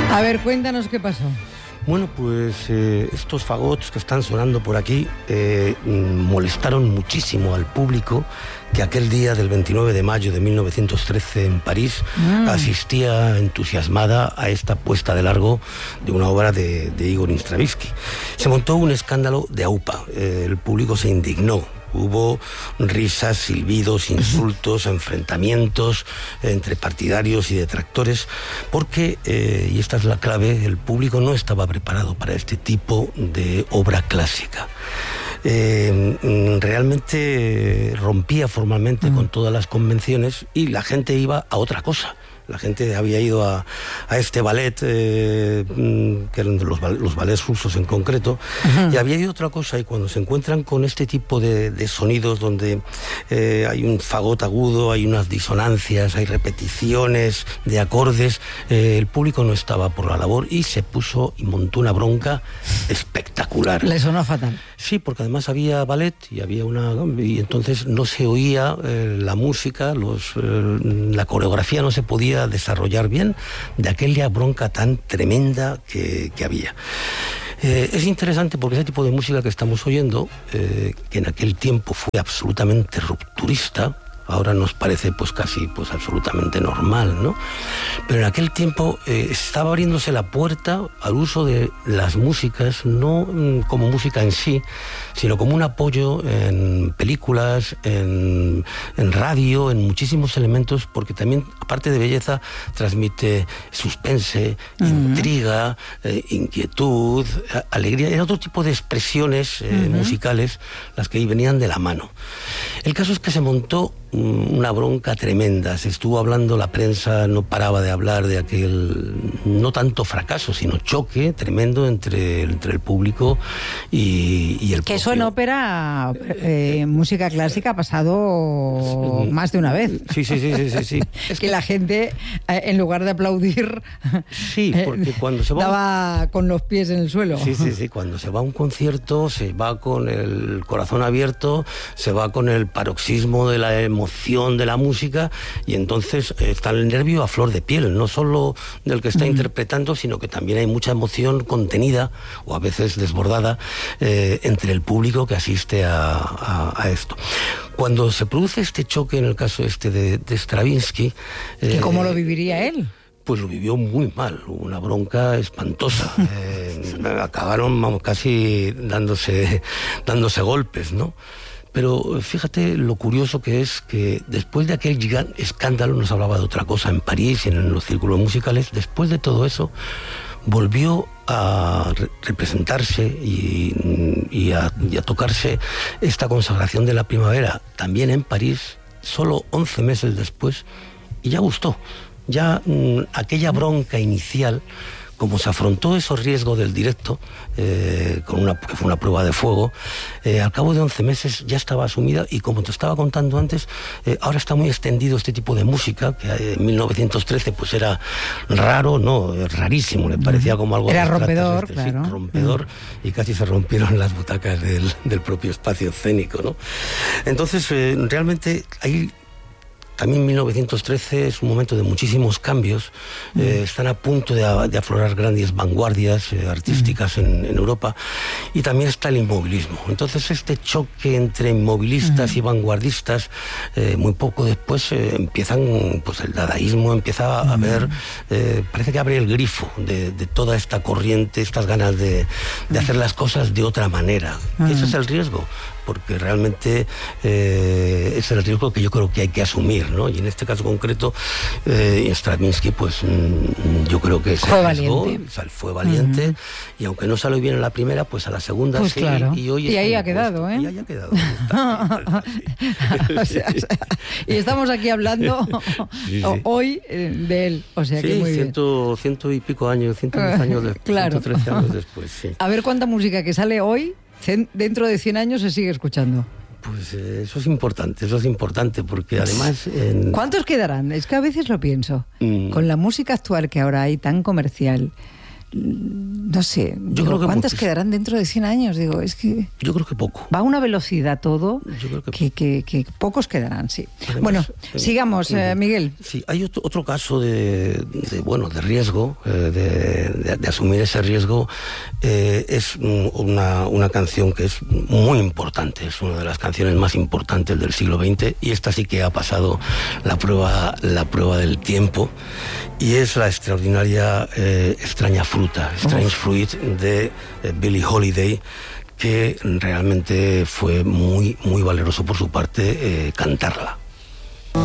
A ver, cuéntanos qué pasó. Bueno, pues estos fagots que están sonando por aquí molestaron muchísimo al público que aquel día del 29 de mayo de 1913 en París asistía entusiasmada a esta puesta de largo de una obra de Igor Stravinsky. Se montó un escándalo de aupa, el público se indignó. Hubo risas, silbidos, insultos, enfrentamientos entre partidarios y detractores, porque, y esta es la clave, el público no estaba preparado para este tipo de obra clásica. Realmente rompía formalmente con todas las convenciones y la gente iba a otra cosa. La gente había ido a este ballet, que eran los ballets rusos en concreto, y había ido a otra cosa, y cuando se encuentran con este tipo de sonidos donde hay un fagot agudo, hay unas disonancias, hay repeticiones de acordes, el público no estaba por la labor y se puso y montó una bronca espectacular. Le sonó fatal. Sí, porque además había ballet y y entonces no se oía la música, la coreografía no se podía desarrollar bien de aquella bronca tan tremenda que había. Es interesante porque ese tipo de música que estamos oyendo, que en aquel tiempo fue absolutamente rupturista, ahora nos parece pues casi pues absolutamente normal, ¿no? Pero en aquel tiempo estaba abriéndose la puerta al uso de las músicas, no como música en sí, sino como un apoyo en películas, en radio, en muchísimos elementos, porque también, aparte de belleza, transmite suspense, intriga, inquietud, alegría. Era otro tipo de expresiones musicales las que venían de la mano. El caso es que se montó una bronca tremenda, se estuvo hablando, la prensa no paraba de hablar de aquel, no tanto fracaso, sino choque tremendo entre el público y el que propio. Eso en ópera, música clásica, ha pasado más de una vez. Sí. Es que la gente, en lugar de aplaudir, sí, porque cuando se va daba con los pies en el suelo. Sí, cuando se va a un concierto se va con el corazón abierto, se va con el paroxismo de la emoción de la música, y entonces está el nervio a flor de piel, no solo del que está interpretando, sino que también hay mucha emoción contenida o a veces desbordada entre el público que asiste a esto. Cuando se produce este choque, en el caso de Stravinsky, ¿y cómo lo viviría él? Pues lo vivió muy mal, una bronca espantosa. Acabaron casi dándose golpes, ¿no? Pero fíjate lo curioso que es que después de aquel escándalo, nos hablaba de otra cosa en París y en los círculos musicales, después de todo eso volvió a representarse y a tocarse esta consagración de la primavera también en París, solo 11 meses después, y ya gustó. Ya aquella bronca inicial, como se afrontó esos riesgos del directo, que fue una prueba de fuego, al cabo de 11 meses ya estaba asumida, y como te estaba contando antes, ahora está muy extendido este tipo de música, que en 1913 pues era raro, no, rarísimo, le parecía como algo... Era rompedor, claro. Sí, rompedor, y casi se rompieron las butacas del propio espacio escénico, ¿no? Entonces, realmente hay... También 1913 es un momento de muchísimos cambios. Están a punto de aflorar grandes vanguardias artísticas en Europa, y también está el inmovilismo. Entonces este choque entre inmovilistas y vanguardistas, muy poco después empiezan, pues el dadaísmo empieza a ver, parece que abre el grifo de toda esta corriente, estas ganas de hacer las cosas de otra manera. Ese es el riesgo, porque realmente es el riesgo que yo creo que hay que asumir, ¿no? Y en este caso concreto, Stravinsky, pues yo creo que se arriesgó, fue valiente, y aunque no salió bien en la primera, pues a la segunda pues sí, claro. Y ahí ha quedado, ¿eh? Y ahí ha quedado. Y estamos aquí hablando hoy de él, o sea que muy bien. Ciento y pico años, 110 años después, claro. 113 años después, sí. A ver cuánta música que sale hoy, dentro de 100 años se sigue escuchando. Pues eso es importante, porque además... ¿Cuántos quedarán? Es que a veces lo pienso. Con la música actual que ahora hay, tan comercial, no sé, ¿cuántas quedarán dentro de 100 años? Digo, es que... Yo creo que poco. Va a una velocidad todo, yo creo que pocos quedarán, sí. Además, bueno, sigamos, Miguel. Sí, hay otro caso de riesgo, de asumir ese riesgo. Es una canción que es muy importante, es una de las canciones más importantes del siglo XX, y esta sí que ha pasado la prueba del tiempo, y es la extraordinaria Extraña Fruta, Strange Fruit, de Billie Holiday, que realmente fue muy, muy valeroso por su parte cantarla.